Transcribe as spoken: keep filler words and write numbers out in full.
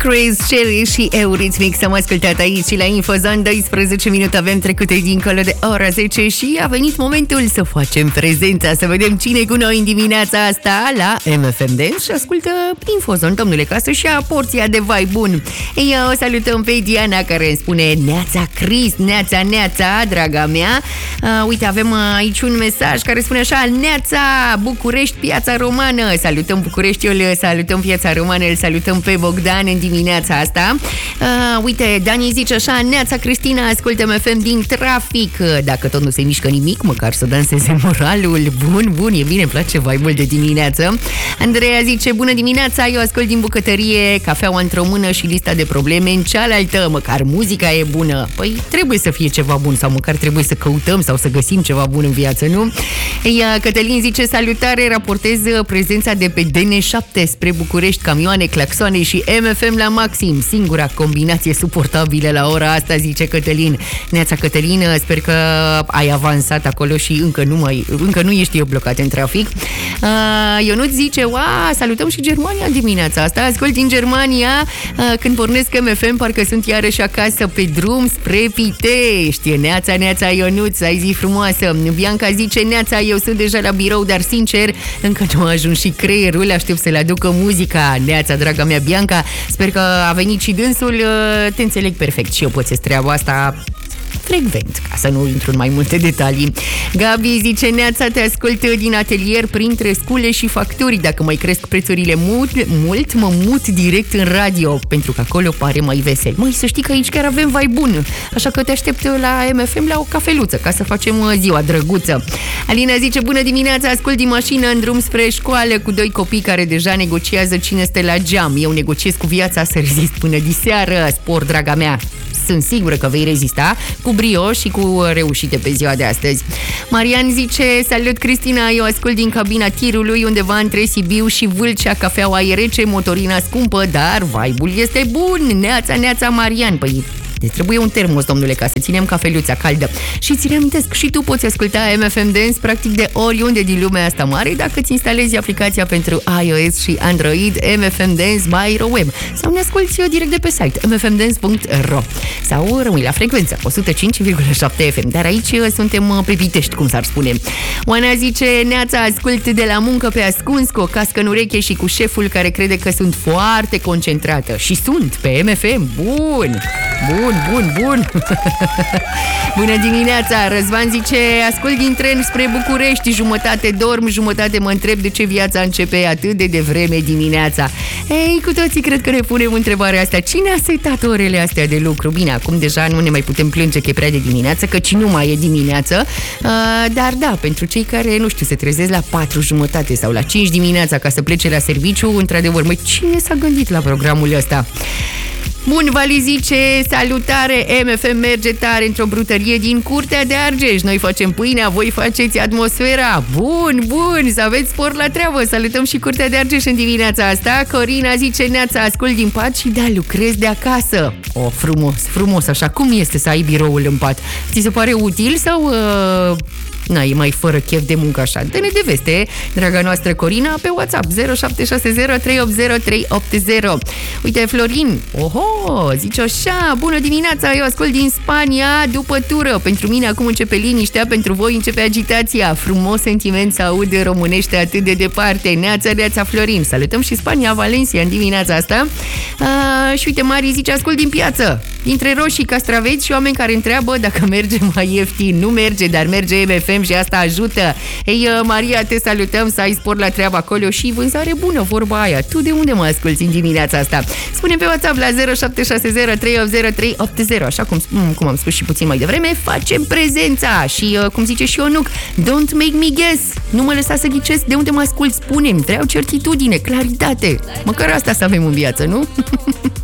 Chris Cherry și Eurythmics am ascultat aici la Infozon. Doisprezece minute avem trecute dincolo de ora zece și a venit momentul să facem prezența, să vedem cine e cu noi în dimineața asta la M F M Dance și ascultă Infozon, domnule, ca să-și ia porția de vai bun. Ei, o salutăm pe Diana care îmi spune: Neața Chris, neața, neața, draga mea. Uh, uite, avem aici un mesaj care spune așa: Neața, București, Piața Romană. Salutăm Bucureștiul, salutăm Piața Romană, îl salutăm pe Bogdan în dimineața asta. Uh, uite, Dani zice așa: Neața Cristina, ascultă M F M din trafic. Dacă tot nu se mișcă nimic, măcar să danseze moralul. Bun, bun, e bine, îmi place vibe-ul de dimineață. Andreea zice: bună dimineața, eu ascult din bucătărie, cafeaua într-o mână și lista de probleme în cealaltă. Măcar muzica e bună. Păi trebuie să fie ceva bun sau măcar trebuie să căutăm sau să găsim ceva bun în viață, nu? Ea, Cătălin zice: salutare, raportez prezența de pe D N șapte spre București, camioane, claxoane și M F M la maxim. Singura combinație suportabilă la ora asta, zice Cătălin. Neața Cătălin, sper că ai avansat acolo și încă nu, mai, încă nu ești eu blocat în trafic. Uh, Ionut zice: ua, salutăm și Germania dimineața asta. Ascult din Germania, uh, când pornesc M F M, parcă sunt iarăși acasă pe drum spre Pitești. Neața, neața Ionuț, ai zi frumoasă. Bianca zice: neața, eu sunt deja la birou, dar sincer, încă nu a ajuns și creierul, aștept să le aducă muzica. Neața, draga mea Bianca, sper că a venit și dânsul, te înțeleg perfect și eu pot să-ți treaba asta frecvent, ca să nu intru în mai multe detalii. Gabi zice: neața, te ascult din atelier printre scule și facturi. Dacă mai cresc prețurile mult, mult, mă mut direct în radio, pentru că acolo pare mai vesel. Măi, să știi că aici chiar avem vai bun, așa că te aștept la M F M la o cafeluță, ca să facem ziua drăguță. Alina zice: bună dimineața, ascult din mașină în drum spre școală cu doi copii care deja negociază cine este la geam. Eu negociez cu viața să rezist până diseară. Spor, draga mea, sunt sigură că vei rezista cu brio și cu reușite pe ziua de astăzi. Marian zice: salut Cristina, eu ascult din cabina tirului undeva între Sibiu și Vâlcea, cafeaua e rece, motorina scumpă, dar vibe-ul este bun. Neața, neața Marian. Păi deci trebuie un termos, domnule, ca să ținem cafeluța caldă. Și ți reamintesc, și tu poți asculta M F M Dance practic de oriunde din lumea asta mare dacă îți instalezi aplicația pentru iOS și Android M F M Dance by RoWeb sau ne asculti eu direct de pe site m f m dance punct r o sau rămâi la frecvența o sută cinci virgulă șapte F M. Dar aici suntem pe Pitești, cum s-ar spune. Oana zice: neața, ascult de la muncă pe ascuns cu o cască în ureche și cu șeful care crede că sunt foarte concentrată. Și sunt pe M F M. Bun! Bun! Bun, bun, bun! Bună dimineața! Răzvan zice: ascult din tren spre București, jumătate dorm, jumătate mă întreb de ce viața începe atât de devreme dimineața. Ei, cu toții cred că ne punem întrebarea asta: cine a setat orele astea de lucru? Bine, acum deja nu ne mai putem plânge că e prea de dimineață, căci nu mai e dimineață, uh, dar da, pentru cei care, nu știu, se trezesc la patru jumătate sau la cinci dimineața ca să plece la serviciu, într-adevăr, măi, cine s-a gândit la programul ăsta? Bun, Vali zice: salutare, M F M merge tare într-o brutărie din Curtea de Argeș. Noi facem pâinea, voi faceți atmosfera. Bun, bun, să aveți spor la treabă. Salutăm și Curtea de Argeș în dimineața asta. Corina zice: neața, ascult din pat și da, lucrez de acasă. O, frumos, frumos, așa. Cum este să ai biroul în pat? Ți se pare util sau... Uh... Na, e mai fără chef de muncă așa? Dă-ne de veste, draga noastră Corina, pe WhatsApp zero șapte șase zero trei opt zero trei opt zero. Uite, Florin, oho, zice așa: bună dimineața, eu ascult din Spania după tură. Pentru mine acum începe liniștea, pentru voi începe agitația. Frumos sentiment să aud românește atât de departe. Neața, neața Florin. Salutăm și Spania, Valencia în dimineața asta. A, și uite, Mari zice: ascult din piață, dintre roșii, castraveți și oameni care întreabă dacă merge mai ieftin. Nu merge, dar merge M F M și asta ajută. Ei, Maria, te salutăm, să ai spor la treabă acolo și vânzare bună, vorba aia. Tu de unde mă asculți în dimineața asta? Spune-mi pe WhatsApp la zero șapte șase zero trei opt zero trei opt zero. Așa cum, cum am spus și puțin mai devreme, facem prezența și, cum zice și Ionuc, don't make me guess. Nu mă lăsa să ghicesc de unde mă asculți. Spune-mi, vreau certitudine, claritate. Măcar asta să avem în viață, nu?